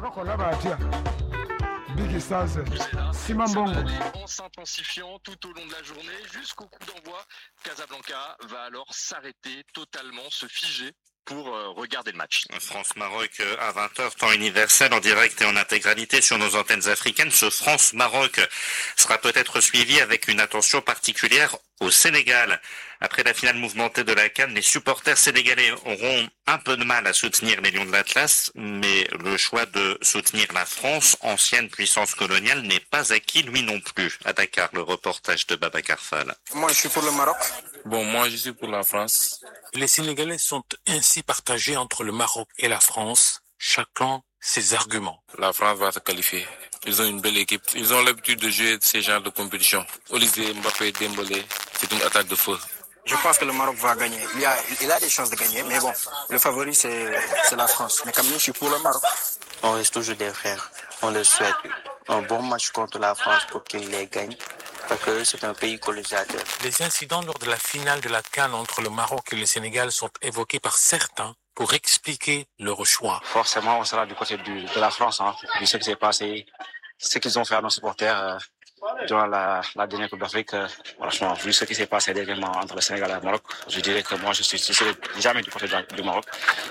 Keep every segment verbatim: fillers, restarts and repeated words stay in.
En s'intensifiant tout au long de la journée jusqu'au coup d'envoi, Casablanca va alors s'arrêter totalement, se figer pour euh, regarder le match. France-Maroc à vingt heures, temps universel en direct et en intégralité sur nos antennes africaines. Ce France-Maroc sera peut-être suivi avec une attention particulière au Sénégal. Après la finale mouvementée de la CAN, les supporters sénégalais auront un peu de mal à soutenir les Lions de l'Atlas, mais le choix de soutenir la France, ancienne puissance coloniale, n'est pas acquis lui non plus. À Dakar, le reportage de Babacar Fall. Moi, je suis pour le Maroc. Bon, moi, je suis pour la France. Les Sénégalais sont ainsi partagés entre le Maroc et la France, chacun ses arguments. La France va se qualifier. Ils ont une belle équipe. Ils ont l'habitude de jouer ces genres de compétition. Olivier, Mbappé, Dembélé, c'est une attaque de feu. Je pense que le Maroc va gagner. Il a, il a des chances de gagner, mais bon, le favori, c'est, c'est la France. Mais comme nous, je suis pour le Maroc. On reste toujours des frères. On leur souhaite un bon match contre la France pour qu'ils les gagnent. Parce que c'est un pays colonisateur. Les incidents lors de la finale de la CAN entre le Maroc et le Sénégal sont évoqués par certains pour expliquer leur choix. Forcément, on sera du côté du, de la France, hein, vu ce qui s'est passé, ce qu'ils ont fait à nos supporters euh, durant la, la dernière Coupe d'Afrique. Euh, franchement, vu ce qui s'est passé dernièrement entre le Sénégal et le Maroc, je dirais que moi, je suis, je serai jamais du côté de la, du Maroc.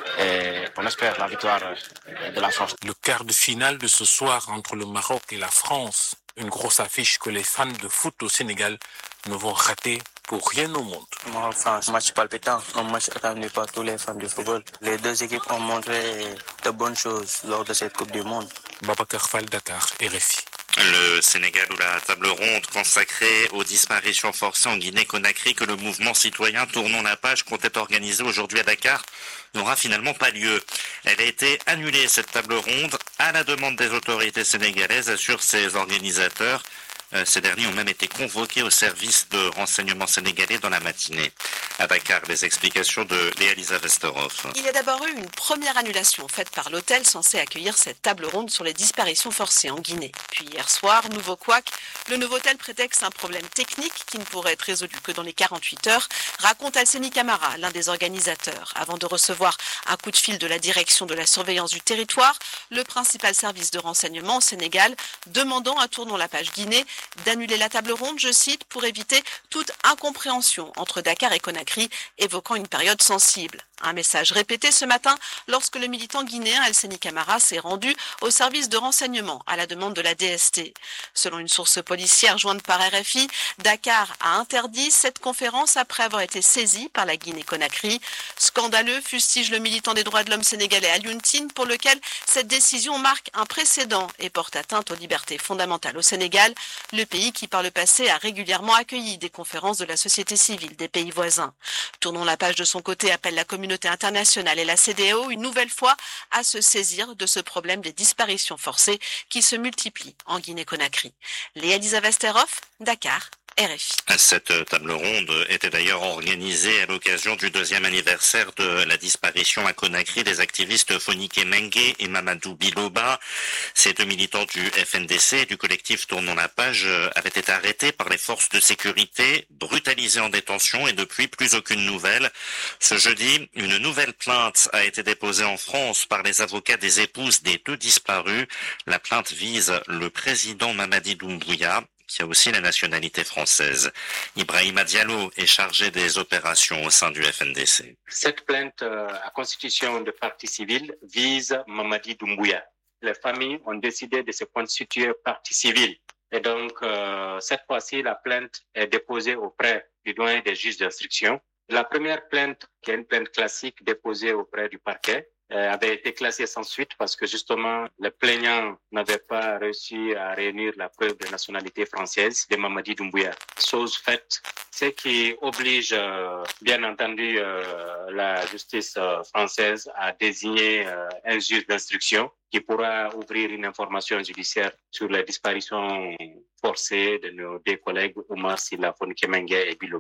Et on espère la victoire euh, de la France. Le quart de finale de ce soir entre le Maroc et la France, une grosse affiche que les fans de foot au Sénégal ne vont rater pour rien au monde. Moi, France, match palpitant, un match attendu par tous les fans du football. Les deux équipes ont montré de bonnes choses lors de cette Coupe du Monde. Babacar Fall, Dakar, R F I. Le Sénégal ou la table ronde consacrée aux disparitions forcées en Guinée-Conakry que le mouvement citoyen Tournons la page comptait organiser aujourd'hui à Dakar n'aura finalement pas lieu. Elle a été annulée, cette table ronde, à la demande des autorités sénégalaises, assurent ses organisateurs. Euh, ces derniers ont même été convoqués au service de renseignement sénégalais dans la matinée. À Dakar, les explications de Léa-Lisa Vesterhoff. Il y a d'abord eu une première annulation faite par l'hôtel censé accueillir cette table ronde sur les disparitions forcées en Guinée. Puis hier soir, nouveau couac, le nouveau hôtel prétexte un problème technique qui ne pourrait être résolu que dans les quarante-huit heures, raconte Alseni Camara, l'un des organisateurs. Avant de recevoir un coup de fil de la direction de la surveillance du territoire, le principal service de renseignement au Sénégal demandant à Tournons la page Guinée d'annuler la table ronde, je cite, pour éviter toute incompréhension entre Dakar et Conakry, évoquant une période sensible. Un message répété ce matin lorsque le militant guinéen Alseni Camara s'est rendu au service de renseignement à la demande de la D S T. Selon une source policière jointe par R F I, Dakar a interdit cette conférence après avoir été saisi par la Guinée-Conakry. Scandaleux, fustige le militant des droits de l'homme sénégalais Alioune Tine, pour lequel cette décision marque un précédent et porte atteinte aux libertés fondamentales au Sénégal, le pays qui par le passé a régulièrement accueilli des conférences de la société civile des pays voisins. Tournons la page de son côté appelle la communauté internationale et la C E D A O une nouvelle fois à se saisir de ce problème des disparitions forcées qui se multiplient en Guinée-Conakry. Léa-Lisa Vesterhoff, Dakar, R F I. Cette table ronde était d'ailleurs organisée à l'occasion du deuxième anniversaire de la disparition à Conakry des activistes Fonike Mengue et Mamadou Biloba. Ces deux militants du F N D C et du collectif Tournons la page avaient été arrêtés par les forces de sécurité, brutalisés en détention et depuis plus aucune nouvelle. Ce jeudi, une nouvelle plainte a été déposée en France par les avocats des épouses des deux disparus. La plainte vise le président Mamadi Doumbouya, qui a aussi la nationalité française. Ibrahima Diallo est chargé des opérations au sein du F N D C. Cette plainte à constitution de partie civile vise Mamadi Doumbouya. Les familles ont décidé de se constituer partie civile. Et donc, euh, cette fois-ci, la plainte est déposée auprès du doyen des juges d'instruction. La première plainte, qui est une plainte classique déposée auprès du parquet, avait été classée sans suite parce que justement le plaignant n'avait pas réussi à réunir la preuve de nationalité française de Mamadi Doumbouya. Chose faite, ce qui oblige euh, bien entendu euh, la justice euh, française à désigner euh, un juge d'instruction qui pourra ouvrir une information judiciaire sur la disparition forcée de nos deux collègues Oumar Silla, Fonike Mengue et Biloba.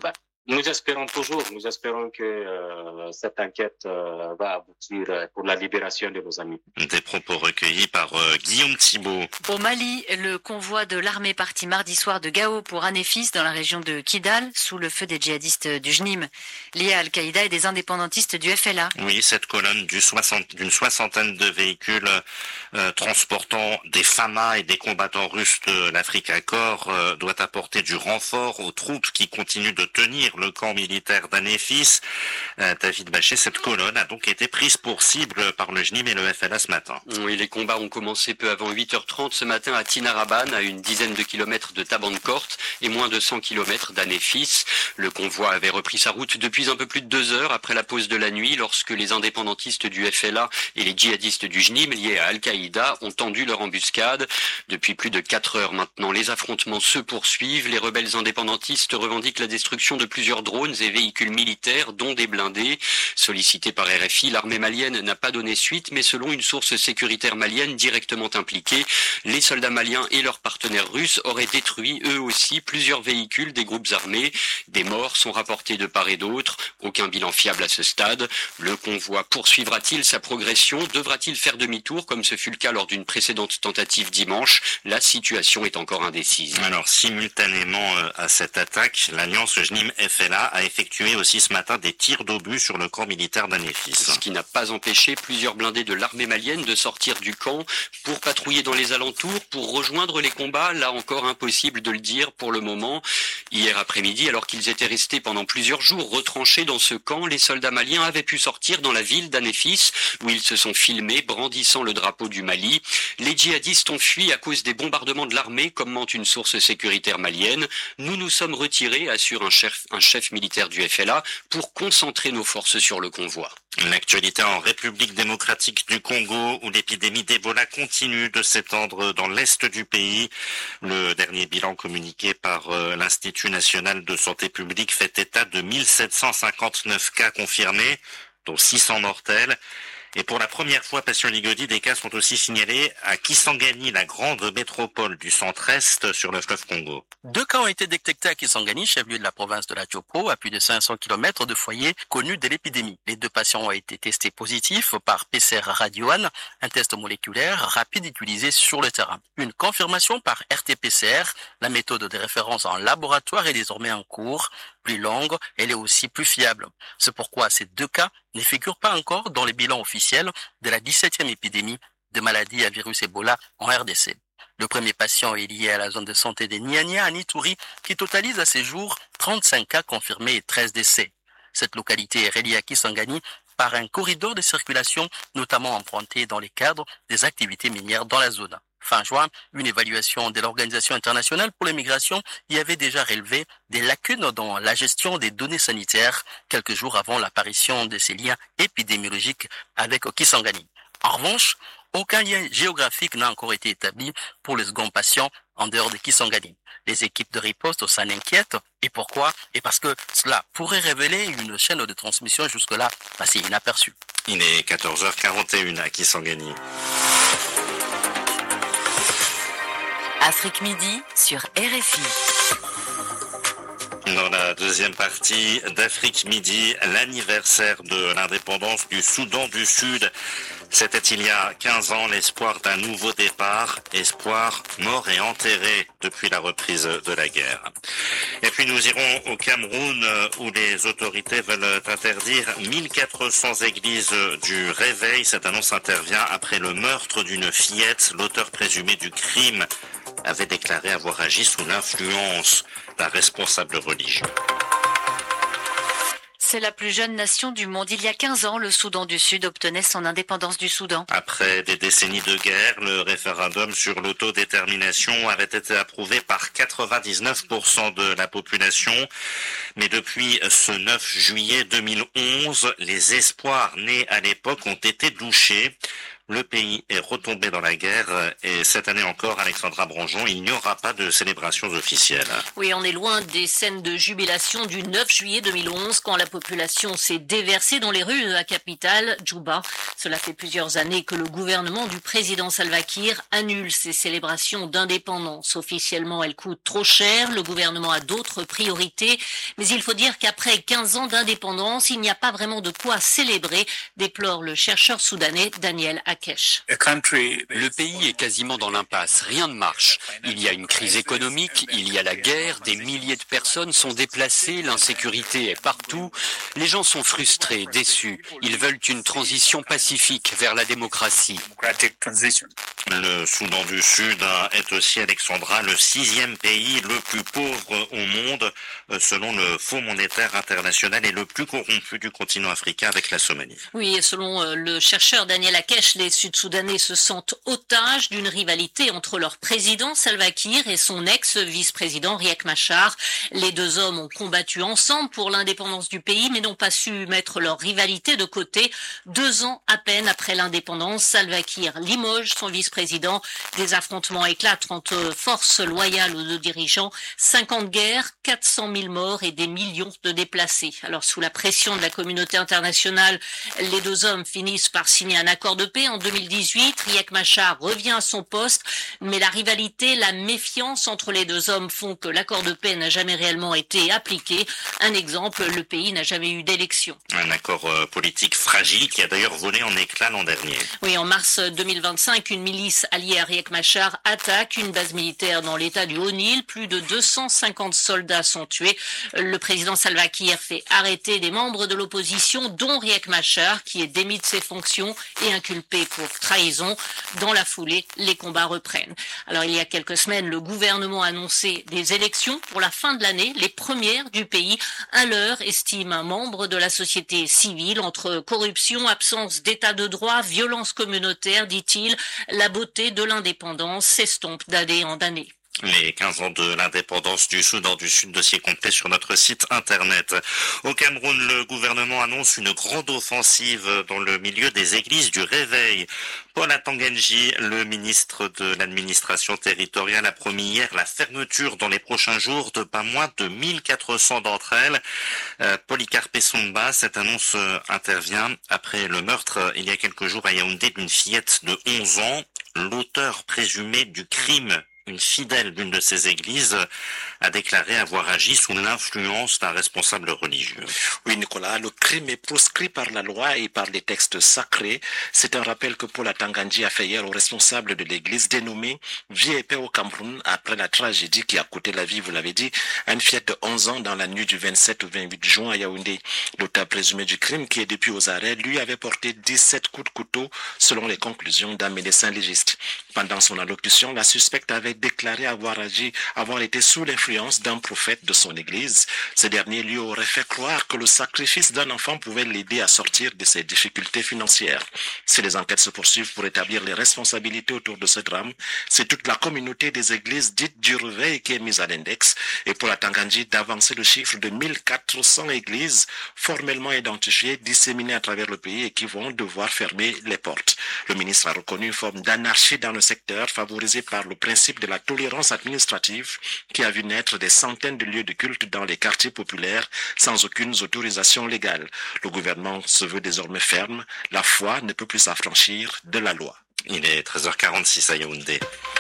Nous espérons toujours, nous espérons que euh, cette enquête euh, va aboutir pour la libération de nos amis. Des propos recueillis par euh, Guillaume Thibault. Au Mali, le convoi de l'armée parti mardi soir de Gao pour Anéfis dans la région de Kidal, sous le feu des djihadistes du J N I M, liés à Al-Qaïda et des indépendantistes du F L A. Oui, cette colonne du soixante, d'une soixantaine de véhicules euh, transportant des F A M A et des combattants russes de l'Afrique Accord euh, doit apporter du renfort aux troupes qui continuent de tenir le camp militaire d'Anéfis. Euh, David Bachet, cette colonne a donc été prise pour cible par le J N I M et le F L A ce matin. Oui, les combats ont commencé peu avant huit heures trente ce matin à Tinaraban, à une dizaine de kilomètres de Tabankort et moins de cent kilomètres d'Anéfis. Le convoi avait repris sa route depuis un peu plus de deux heures après la pause de la nuit, lorsque les indépendantistes du F L A et les djihadistes du J N I M liés à Al-Qaïda ont tendu leur embuscade. Depuis plus de quatre heures maintenant, les affrontements se poursuivent. Les rebelles indépendantistes revendiquent la destruction de plusieurs drones et véhicules militaires, dont des blindés. Sollicité par R F I, l'armée malienne n'a pas donné suite, mais selon une source sécuritaire malienne directement impliquée, les soldats maliens et leurs partenaires russes auraient détruit eux aussi plusieurs véhicules des groupes armés. Des morts sont rapportés de part et d'autre. Aucun bilan fiable à ce stade. Le convoi poursuivra-t-il sa progression? Devra-t-il faire demi-tour comme ce fut le cas lors d'une précédente tentative dimanche? La situation est encore indécise. Alors, simultanément à cette attaque, l'alliance J N I M F L A a effectué aussi ce matin des tirs d'obus sur le camp militaire d'Anéfis. Ce qui n'a pas empêché plusieurs blindés de l'armée malienne de sortir du camp pour patrouiller dans les alentours, pour rejoindre les combats. Là encore, impossible de le dire pour le moment. Hier après-midi, alors qu'ils étaient restés pendant plusieurs jours retranchés dans ce camp, les soldats maliens avaient pu sortir dans la ville d'Anéfis, où ils se sont filmés brandissant le drapeau du Mali. Les djihadistes ont fui à cause des bombardements de l'armée, commente une source sécuritaire malienne. Nous nous sommes retirés, assure un chef, un chef militaire du F L A, pour concentrer nos forces sur le convoi. L'actualité en République démocratique du Congo, où l'épidémie d'Ebola continue de s'étendre dans l'est du pays. Le dernier bilan communiqué par euh, l'Institut national de santé publique fait état de mille sept cent cinquante-neuf cas confirmés, dont six cents mortels. Et pour la première fois, Passion Ligodi, des cas sont aussi signalés à Kisangani, la grande métropole du centre-est sur le fleuve Congo. Deux cas ont été détectés à Kisangani, chef-lieu de la province de la Tchopo, à plus de cinq cents kilomètres de foyers connus de l'épidémie. Les deux patients ont été testés positifs par P C R Radio-One, un test moléculaire rapide utilisé sur le terrain. Une confirmation par R T P C R, la méthode de référence en laboratoire est désormais en cours. Plus longue, elle est aussi plus fiable. C'est pourquoi ces deux cas ne figurent pas encore dans les bilans officiels de la dix-septième épidémie de maladie à virus Ebola en R D C. Le premier patient est lié à la zone de santé des Niania à Nitouri, qui totalise à ces jours trente-cinq cas confirmés et treize décès. Cette localité est reliée à Kisangani par un corridor de circulation, notamment emprunté dans les cadres des activités minières dans la zone. Fin juin, une évaluation de l'Organisation internationale pour les migrations y avait déjà relevé des lacunes dans la gestion des données sanitaires quelques jours avant l'apparition de ces liens épidémiologiques avec Kisangani. En revanche, aucun lien géographique n'a encore été établi pour le second patient en dehors de Kisangani. Les équipes de riposte s'en inquiètent. Et pourquoi? Et parce que cela pourrait révéler une chaîne de transmission jusque-là passée inaperçue. Il est quatorze heures quarante et une à Kisangani. Afrique Midi sur R F I. Dans la deuxième partie d'Afrique Midi, l'anniversaire de l'indépendance du Soudan du Sud. C'était il y a quinze ans l'espoir d'un nouveau départ, espoir mort et enterré depuis la reprise de la guerre. Et puis nous irons au Cameroun où les autorités veulent interdire mille quatre cents églises du réveil. Cette annonce intervient après le meurtre d'une fillette. L'auteur présumé du crime avait déclaré avoir agi sous l'influence d'un responsable religieux. C'est la plus jeune nation du monde. Il y a quinze ans, le Soudan du Sud obtenait son indépendance du Soudan. Après des décennies de guerre, le référendum sur l'autodétermination avait été approuvé par quatre-vingt-dix-neuf pour cent de la population. Mais depuis ce neuf juillet deux mille onze, les espoirs nés à l'époque ont été douchés. Le pays est retombé dans la guerre et cette année encore, Alexandra Branjon, il n'y aura pas de célébrations officielles. Oui, on est loin des scènes de jubilation du neuf juillet deux mille onze quand la population s'est déversée dans les rues de la capitale, Djouba. Cela fait plusieurs années que le gouvernement du président Salva Kiir annule ces célébrations d'indépendance. Officiellement, elles coûtent trop cher. Le gouvernement a d'autres priorités. Mais il faut dire qu'après quinze ans d'indépendance, il n'y a pas vraiment de quoi célébrer, déplore le chercheur soudanais Daniel Akesh. Le pays est quasiment dans l'impasse. Rien ne marche. Il y a une crise économique, il y a la guerre, des milliers de personnes sont déplacées, l'insécurité est partout. Les gens sont frustrés, déçus. Ils veulent une transition pacifique vers la démocratie. Le Soudan du Sud est aussi, Alexandra, le sixième pays le plus pauvre au monde, selon le Fonds monétaire international, et le plus corrompu du continent africain avec la Somalie. Oui, et selon le chercheur Daniel Akesh, les Sud-Soudanais se sentent otages d'une rivalité entre leur président Salva Kiir et son ex-vice-président Riek Machar. Les deux hommes ont combattu ensemble pour l'indépendance du pays, mais n'ont pas su mettre leur rivalité de côté. Deux ans à peine après l'indépendance, Salva Kiir limoge son vice-président. Des affrontements éclatent entre forces loyales aux deux dirigeants. cinquante guerres, quatre cent mille morts et des millions de déplacés. Alors, sous la pression de la communauté internationale, les deux hommes finissent par signer un accord de paix en deux mille dix-huit. Riek Machar revient à son poste, mais la rivalité, la méfiance entre les deux hommes font que l'accord de paix n'a jamais réellement été appliqué. Un exemple, le pays n'a jamais eu d'élection. Un accord euh, politique fragile qui a d'ailleurs volé en éclats l'an dernier. Oui, en mars deux mille vingt-cinq, une milice alliée à Riek Machar attaque une base militaire dans l'état du Haut-Nil. Plus de deux cent cinquante soldats sont tués. Le président Salva Kiir fait arrêter des membres de l'opposition, dont Riek Machar, qui est démis de ses fonctions et inculpé pour trahison. Dans la foulée, les combats reprennent. Alors, il y a quelques semaines, le gouvernement a annoncé des élections pour la fin de l'année, les premières du pays. Un leurre, estime un membre de la société civile. Entre corruption, absence d'état de droit, violence communautaire, dit-il, la beauté de l'indépendance s'estompe d'année en année. Les quinze ans de l'indépendance du Soudan du Sud, dossier complet sur notre site internet. Au Cameroun, le gouvernement annonce une grande offensive dans le milieu des églises du réveil. Paul Atangenji, le ministre de l'administration territoriale, a promis hier la fermeture dans les prochains jours de pas moins de mille quatre cents d'entre elles. Euh, Polycarpe Somba, cette annonce intervient après le meurtre il y a quelques jours à Yaoundé d'une fillette de onze ans. L'auteur présumé du crime, une fidèle d'une de ces églises, a déclaré avoir agi sous l'influence d'un responsable religieux. Oui, Nicolas, le crime est proscrit par la loi et par les textes sacrés. C'est un rappel que Paul Atangenji a fait hier au responsable de l'église dénommée Vie et Paix au Cameroun après la tragédie qui a coûté la vie, vous l'avez dit, à une fillette de onze ans dans la nuit du vingt-sept au vingt-huit juin à Yaoundé. L'auteur présumé du crime, qui est depuis aux arrêts, lui avait porté dix-sept coups de couteau selon les conclusions d'un médecin légiste. Pendant son allocution, la suspecte avait déclaré avoir agi, avoir été sous l'influence d'un prophète de son église. Ce dernier lui aurait fait croire que le sacrifice d'un enfant pouvait l'aider à sortir de ses difficultés financières. Si les enquêtes se poursuivent pour établir les responsabilités autour de ce drame, c'est toute la communauté des églises dites du réveil qui est mise à l'index. Et pour Atangenji d'avancer le chiffre de mille quatre cents églises formellement identifiées, disséminées à travers le pays et qui vont devoir fermer les portes. Le ministre a reconnu une forme d'anarchie dans le secteur favorisée par le principe de la tolérance administrative qui a vu naître des centaines de lieux de culte dans les quartiers populaires sans aucune autorisation légale. Le gouvernement se veut désormais ferme. La foi ne peut plus s'affranchir de la loi. Il est treize heures quarante-six à Yaoundé.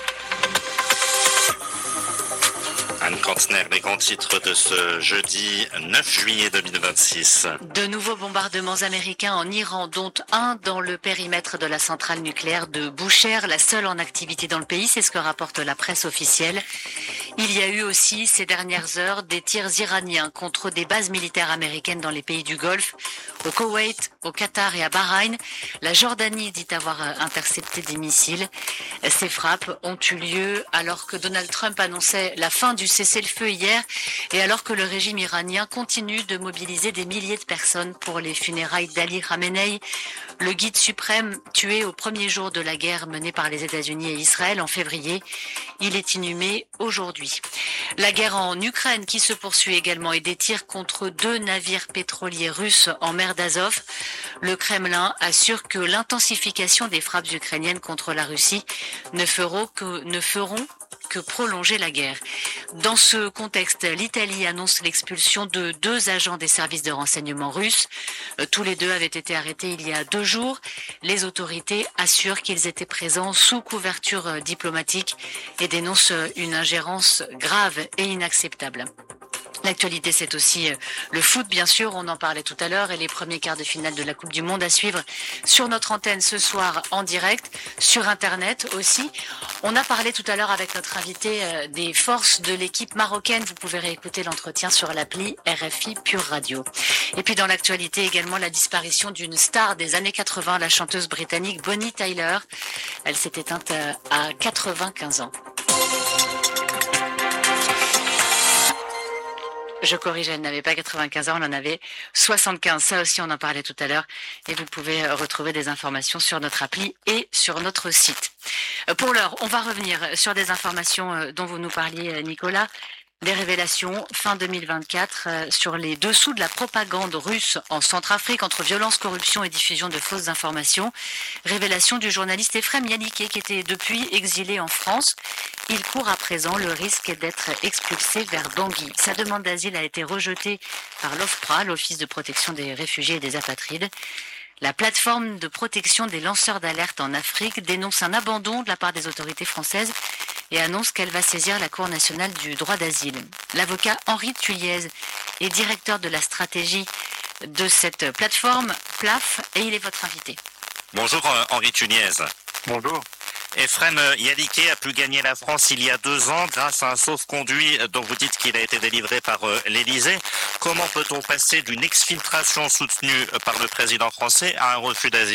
Anne Kantner, les grands titres de ce jeudi neuf juillet deux mille vingt-six. De nouveaux bombardements américains en Iran, dont un dans le périmètre de la centrale nucléaire de Bushehr, la seule en activité dans le pays, c'est ce que rapporte la presse officielle. Il y a eu aussi ces dernières heures des tirs iraniens contre des bases militaires américaines dans les pays du Golfe, au Koweït, au Qatar et à Bahreïn. La Jordanie dit avoir intercepté des missiles. Ces frappes ont eu lieu alors que Donald Trump annonçait la fin du cessez-le-feu hier et alors que le régime iranien continue de mobiliser des milliers de personnes pour les funérailles d'Ali Khamenei, le guide suprême tué au premier jour de la guerre menée par les États-Unis et Israël en février. Il est inhumé aujourd'hui aujourd'hui. La guerre en Ukraine qui se poursuit également et des tirs contre deux navires pétroliers russes en mer d'Azov. Le Kremlin assure que l'intensification des frappes ukrainiennes contre la Russie ne feront que, ne feront que prolonger la guerre. Dans ce contexte, l'Italie annonce l'expulsion de deux agents des services de renseignement russes. Tous les deux avaient été arrêtés il y a deux jours. Les autorités assurent qu'ils étaient présents sous couverture diplomatique et dénoncent une ingérence grave et inacceptable. L'actualité, c'est aussi le foot, bien sûr, on en parlait tout à l'heure, et les premiers quarts de finale de la Coupe du Monde à suivre sur notre antenne ce soir en direct, sur Internet aussi. On a parlé tout à l'heure avec notre invité des forces de l'équipe marocaine. Vous pouvez réécouter l'entretien sur l'appli R F I Pure Radio. Et puis dans l'actualité également, la disparition d'une star des années quatre-vingts, la chanteuse britannique Bonnie Tyler. Elle s'est éteinte à quatre-vingt-quinze ans. Je corrige, elle n'avait pas quatre-vingt-quinze ans, elle en avait soixante-quinze. Ça aussi, on en parlait tout à l'heure. Et vous pouvez retrouver des informations sur notre appli et sur notre site. Pour l'heure, on va revenir sur des informations dont vous nous parliez, Nicolas. Des révélations fin deux mille vingt-quatre euh, sur les dessous de la propagande russe en Centrafrique entre violence, corruption et diffusion de fausses informations. Révélation du journaliste Ephrem Yaliké qui était depuis exilé en France. Il court à présent le risque d'être expulsé vers Bangui. Sa demande d'asile a été rejetée par l'OFPRA, l'Office de protection des réfugiés et des apatrides. La plateforme de protection des lanceurs d'alerte en Afrique dénonce un abandon de la part des autorités françaises et annonce qu'elle va saisir la Cour nationale du droit d'asile. L'avocat Henri Thuliez est directeur de la stratégie de cette plateforme P L A F et il est votre invité. Bonjour Henri Thuliez. Bonjour. Ephrem Yaliké a pu gagner la France il y a deux ans grâce à un sauf-conduit dont vous dites qu'il a été délivré par l'Élysée. Comment peut-on passer d'une exfiltration soutenue par le président français à un refus d'asile ?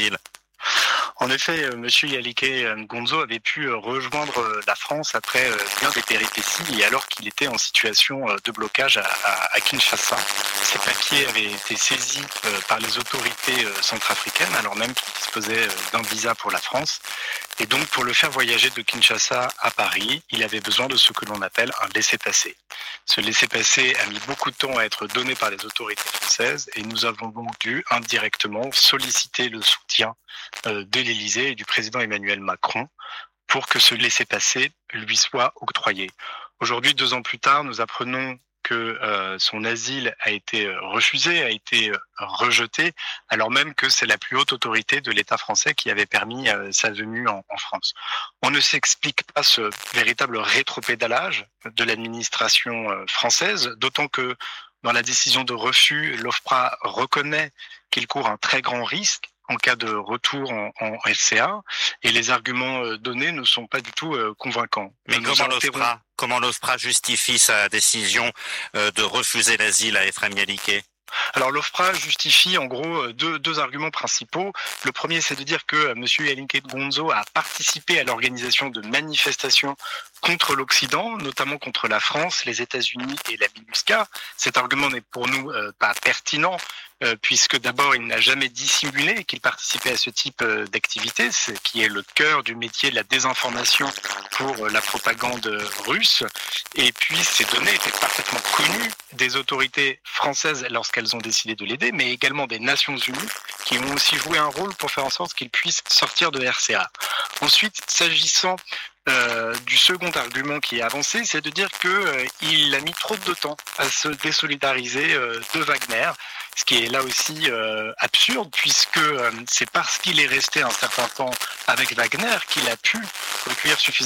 En effet, M. Yaliké Ngonzo avait pu rejoindre la France après bien des péripéties et alors qu'il était en situation de blocage à, à, à Kinshasa. Ses papiers avaient été saisis par les autorités centrafricaines alors même qu'il disposait d'un visa pour la France. Et donc, pour le faire voyager de Kinshasa à Paris, il avait besoin de ce que l'on appelle un laissez-passer. Ce laissez-passer a mis beaucoup de temps à être donné par les autorités françaises et nous avons donc dû indirectement solliciter le soutien de l'Élysée et du président Emmanuel Macron pour que ce laissez-passer lui soit octroyé. Aujourd'hui, deux ans plus tard, nous apprenons que euh, son asile a été refusé, a été rejeté, alors même que c'est la plus haute autorité de l'État français qui avait permis euh, sa venue en, en France. On ne s'explique pas ce véritable rétropédalage de l'administration euh, française, d'autant que dans la décision de refus, l'OFPRA reconnaît qu'il court un très grand risque en cas de retour en, en L C A, et les arguments donnés ne sont pas du tout euh, convaincants. Mais Nous comment interromps... l'OFPRA, comment l'OFPRA justifie sa décision euh, de refuser l'asile à Ephrem Yaliké ? Alors l'OFPRA justifie en gros deux, deux arguments principaux. Le premier, c'est de dire que M. Yaliké Ngonzo a participé à l'organisation de manifestations contre l'Occident, notamment contre la France, les États-Unis et la MINUSCA. Cet argument n'est pour nous euh, pas pertinent, euh, puisque d'abord il n'a jamais dissimulé qu'il participait à ce type euh, d'activité, ce qui est le cœur du métier de la désinformation pour euh, la propagande russe. Et puis ces données étaient parfaitement connues des autorités françaises lorsqu'elles ont décidé de l'aider, mais également des Nations Unies qui ont aussi joué un rôle pour faire en sorte qu'il puisse sortir de R C A. Ensuite, s'agissant Euh, du second argument qui est avancé, c'est de dire que euh, il a mis trop de temps à se désolidariser euh, de Wagner, ce qui est là aussi euh, absurde puisque euh, c'est parce qu'il est resté un certain temps avec Wagner qu'il a pu recueillir suffisamment